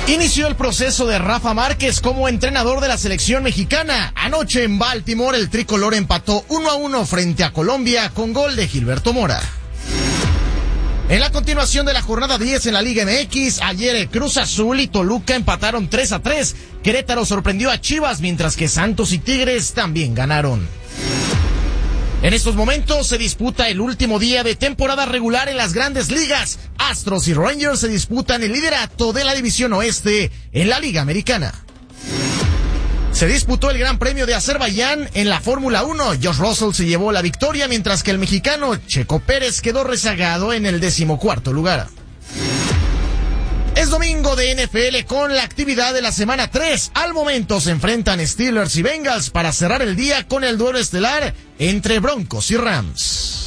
Inició el proceso de Rafa Márquez como entrenador de la selección mexicana. Anoche en Baltimore el tricolor empató 1-1 frente a Colombia con gol de Gilberto Mora. En la continuación de la jornada 10 en la Liga MX, ayer Cruz Azul y Toluca empataron 3-3. Querétaro sorprendió a Chivas, mientras que Santos y Tigres también ganaron. En estos momentos se disputa el último día de temporada regular en las grandes ligas. Astros y Rangers se disputan el liderato de la División Oeste en la Liga Americana. Se disputó el Gran Premio de Azerbaiyán en la Fórmula 1. Josh Russell se llevó la victoria, mientras que el mexicano Checo Pérez quedó rezagado en el 14º lugar. Es domingo de NFL con la actividad de la semana 3. Al momento se enfrentan Steelers y Bengals para cerrar el día con el duelo estelar entre Broncos y Rams.